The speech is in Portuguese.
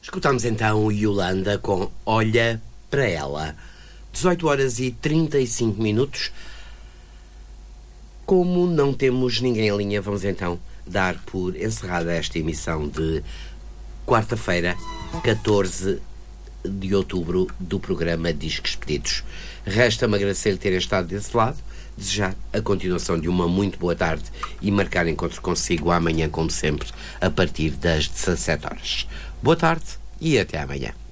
Escutamos então Yolanda com Olha para Ela. 18 horas e 35 minutos. Como não temos ninguém em linha, vamos então dar por encerrada esta emissão de quarta-feira, 14 de outubro, do programa Discos Pedidos. Resta-me agradecer-lhe terem estado desse lado, desejar a continuação de uma muito boa tarde e marcar encontro consigo amanhã, como sempre, a partir das 17 horas. Boa tarde e até amanhã.